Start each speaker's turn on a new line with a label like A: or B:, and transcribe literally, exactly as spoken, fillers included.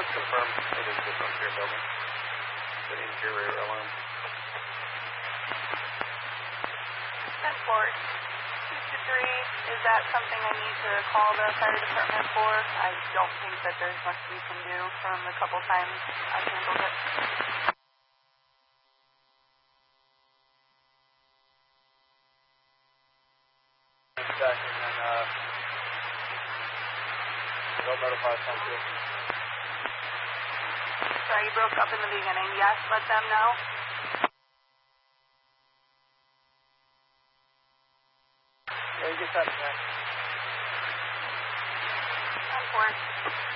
A: let's confirm it is the Frontier building. The interior alarm.
B: ten four. two two three, is that something I need to call the fire department for? I don't think that there's much we can do from the couple times I've handled it.
A: Check and then uh, they'll notify Frontier.
B: Sorry, you broke up in the beginning. Yes, let them know.
A: Yeah, you get that, man.
B: ten four.